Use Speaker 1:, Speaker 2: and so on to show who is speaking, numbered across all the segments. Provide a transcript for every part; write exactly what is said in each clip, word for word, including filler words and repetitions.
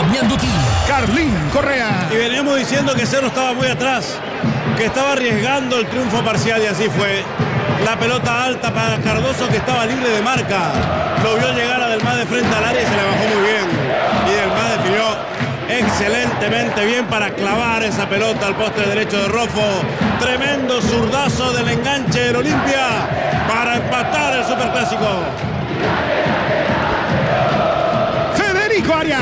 Speaker 1: Ñandutí.
Speaker 2: Carlín Correa.
Speaker 3: Y veníamos diciendo que Cerro estaba muy atrás, que estaba arriesgando el triunfo parcial y así fue. La pelota alta para Cardoso, que estaba libre de marca. Lo vio llegar a Delmas de frente al área y se le bajó muy bien. Y Delmas definió excelentemente bien para clavar esa pelota al poste derecho de Rofo. Tremendo zurdazo del enganche del Olimpia para empatar el Superclásico.
Speaker 2: Federico Arias.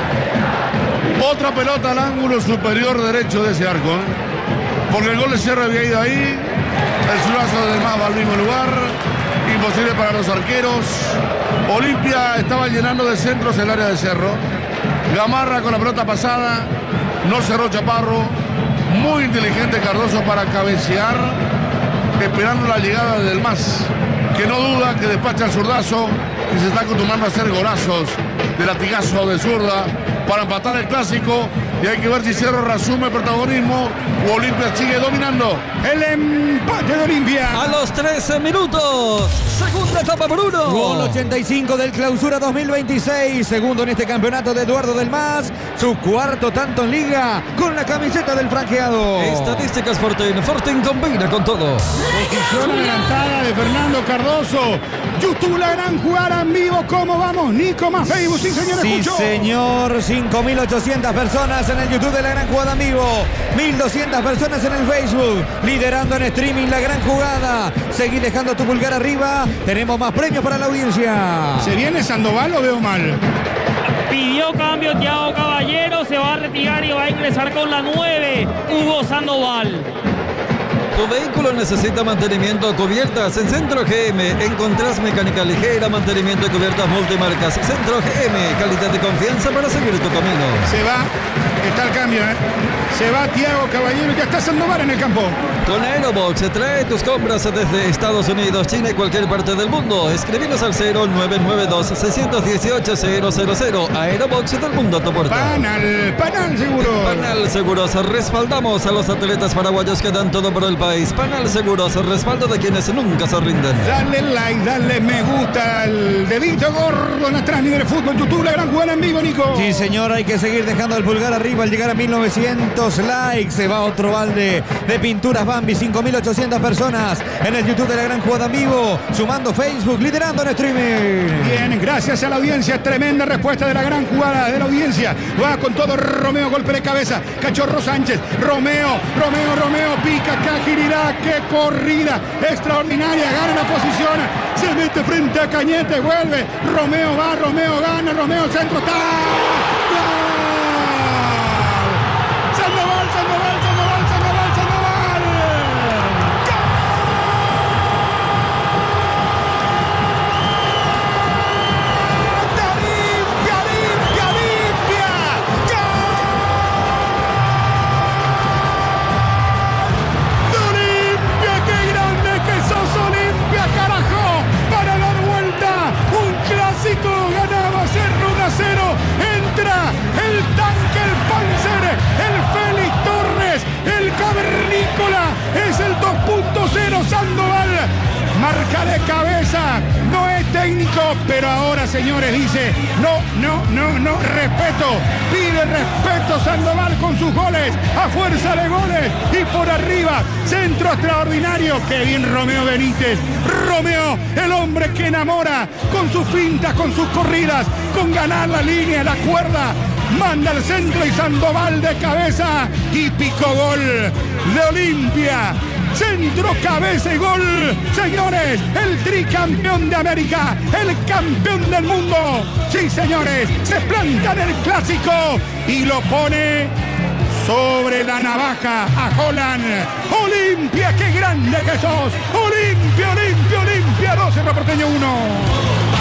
Speaker 4: Otra pelota al ángulo superior derecho de ese arco, ¿eh? Porque el gol de Cerro había ido ahí. El zurdazo de Delmas va al mismo lugar. Imposible para los arqueros. Olimpia estaba llenando de centros el área de Cerro. Gamarra con la pelota pasada. No cerró Chaparro. Muy inteligente Cardoso para cabecear, esperando la llegada de Delmas, que no duda que despacha el zurdazo y se está acostumbrando a hacer golazos de latigazo de zurda para empatar el clásico. Y hay que ver si Cerro reasume el protagonismo o Olimpia sigue dominando.
Speaker 2: El empate de Olimpia.
Speaker 1: A los trece minutos. Segunda etapa por uno.
Speaker 5: Gol ochenta y cinco del Clausura dos mil veintiséis. Segundo en este campeonato de Eduardo Delmas. Su cuarto tanto en liga con la camiseta del franqueado.
Speaker 1: Estadísticas Fortín. Fortín combina con todo.
Speaker 2: Posición adelantada de Fernando Cardoso. YouTube, la gran jugada en vivo. ¿Cómo vamos, Nico? Más Facebook, sí, señor.
Speaker 5: Sí,
Speaker 2: escuchó.
Speaker 5: señor. cinco mil ochocientas personas en el YouTube de La Gran Jugada en vivo. mil doscientas personas en el Facebook. Liderando en streaming La Gran Jugada. Seguí dejando tu pulgar arriba. Tenemos más premios para la audiencia.
Speaker 2: ¿Se viene Sandoval o veo mal?
Speaker 6: Pidió cambio Thiago Caballero, se va a retirar y va a ingresar con la nueve, Hugo Sandoval.
Speaker 1: Tu vehículo necesita mantenimiento o cubiertas. En Centro G M encontrás mecánica ligera, mantenimiento y cubiertas multimarcas. Centro G M, calidad y confianza para seguir tu camino.
Speaker 2: Se va, está el cambio, ¿eh? Se va Thiago Caballero, ya está Sandoval en el campo.
Speaker 1: Con Aerobox, trae tus compras desde Estados Unidos, China y cualquier parte del mundo. Escribinos al cero nueve nueve dos, seis uno ocho, cero cero cero. Aerobox del mundo a tu puerta.
Speaker 2: Panal, Panal Seguros.
Speaker 1: Panal Seguros, respaldamos a los atletas paraguayos que dan todo por el país. Panal Seguros, respaldo de quienes nunca se rinden.
Speaker 2: Dale like, dale me gusta, el dedito gordo en la transmisión de fútbol YouTube, La Gran Jugada en vivo, Nico.
Speaker 5: Sí, señor, hay que seguir dejando el pulgar arriba al llegar a mil novecientos likes. Se va otro balde de pinturas Bambi, cinco mil ochocientas personas en el YouTube de La Gran Jugada en vivo, sumando Facebook, liderando en streaming.
Speaker 2: Bien, gracias a la audiencia, tremenda respuesta de La Gran Jugada de la audiencia. Va con todo Romeo, golpe de cabeza, Cachorro Sánchez, Romeo, Romeo, Romeo, pica, Cajirirá, qué corrida extraordinaria, gana la posición, se mete frente a Cañete, vuelve, Romeo va, Romeo gana, Romeo centro, está. Sandoval, Sandoval, Sandoval, Sandoval, Sandoval. ¡Limpia, limpia, limpia! ¡Gol! ¡Olimpia, qué grande que sos, Olimpia, carajo! Para dar vuelta, un clásico, ganaba Cerro uno a cero. Entra el tanque, el Panzer, el Félix Torres, el Cavernícola, es el dos punto cero Sandoval, marca de cabeza, no es técnico, pero ahora, señores, dice, no, no, no, no, respeto, pide respeto Sandoval con sus goles, a fuerza de goles, y por arriba, centro extraordinario, qué bien Romeo Benítez, Romeo, el hombre que enamora, con sus fintas, con sus corridas, con ganar la línea, la cuerda, manda el centro y Sandoval de cabeza, típico gol de Olimpia, centro, cabeza y gol, señores, el tricampeón de América, el campeón del mundo, sí señores, se planta en el clásico y lo pone sobre la navaja a Holland. Olimpia, qué grande que sos, Olimpia, Olimpia, Olimpia, doce Porteño uno.